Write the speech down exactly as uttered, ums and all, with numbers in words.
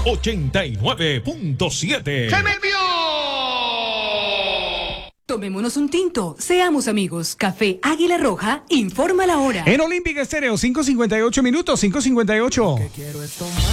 ochenta y nueve punto siete. ¡Se me envió! Tomémonos un tinto, seamos amigos. Café Águila Roja, informa la hora. En Olímpica Estéreo, cinco cincuenta y ocho minutos, cinco cincuenta y ocho. Lo que quiero es tomar.